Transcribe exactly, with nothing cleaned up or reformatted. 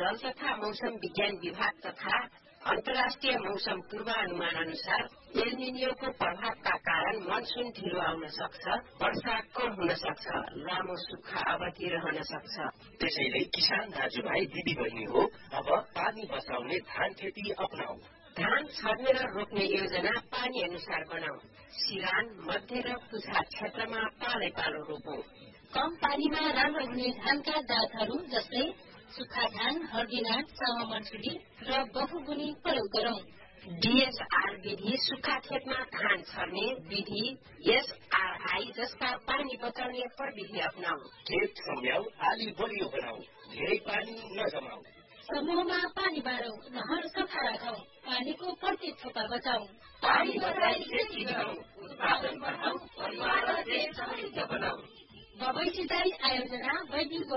जल तथा मौसम विज्ञान विभाग तथा अन्तर्राष्ट्रिय मौसम पूर्वानुमान अनुसार एल निनियोको प्रभावका कारण मनसुन ढिलो आउन सक्छ, वर्षा कम हुन सक्छ, लामो सुक्खा अवधि रहन सक्छ। त्यसैले किसान दाजुभाइ दिदी बहिनी हो, अब पानी बचाउने धान खेती अपनाऊ। धान छर्ने र रोप्ने योजना पानी अनुसार बनाऊ। सिरान, मध्य र पुछा क्षेत्रमा पालै पालो रोपौं। कम पानीमा राम्रो हुने धानका जातहरू जस्तै सुक्खा धान, हर्दिना, सामा मन्सुरी र बहुगुणी प्रयोग गरौं। डीएसआर विधि सुक्खा खेतमा धान छर्ने विधि, एसआरआई जस्ता पानी बचाउने प्रविधि अपनाऊ। खेत सम्याउ, आली बलियो बनाऊ, धेरै पानी नजमाऊ। समूहमा पानी बाँडौं, नहर सफा राखौं, पानीको प्रत्येक थोपा बचाऊ। पानी बचाई खेती गरौं, उत्पादन बढाऊ, परिवार र देश समृद्ध बनाऊ। दबाई सिँचाइ आयोजना वैदिक